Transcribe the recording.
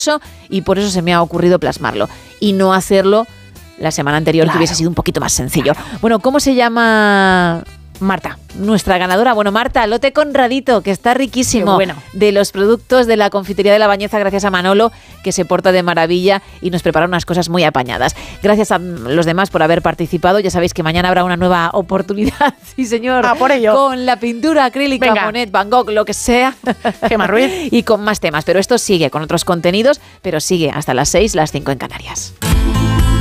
y por eso se me ha ocurrido plasmarlo y no hacerlo la semana anterior, Claro. que hubiese sido un poquito más sencillo. Bueno, ¿cómo se llama Marta, nuestra ganadora? Bueno, Marta, lote Conradito, que está riquísimo. Qué bueno. De los productos de la confitería de La Bañeza, gracias a Manolo, que se porta de maravilla y nos prepara unas cosas muy apañadas. Gracias a los demás por haber participado. Ya sabéis que mañana habrá una nueva oportunidad, sí señor, Por ello. con la pintura acrílica, Venga. Monet, Van Gogh, lo que sea. Gemma Ruiz. Y con más temas, pero esto sigue con otros contenidos, pero sigue hasta las 6, las 5 en Canarias.